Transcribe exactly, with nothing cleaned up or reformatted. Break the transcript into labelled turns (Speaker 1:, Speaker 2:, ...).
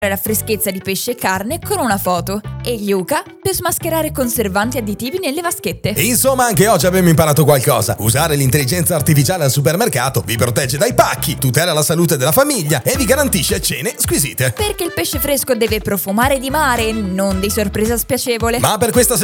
Speaker 1: la freschezza di pesce e carne con una foto e Yuka per smascherare conservanti additivi nelle vaschette.
Speaker 2: Insomma, anche oggi abbiamo imparato qualcosa. Usare l'intelligenza artificiale al supermercato vi protegge dai pacchi, tutela la salute della famiglia e vi garantisce cene squisite.
Speaker 1: Perché il pesce fresco deve profumare di mare, non di sorpresa spiacevole.
Speaker 2: Ma per questa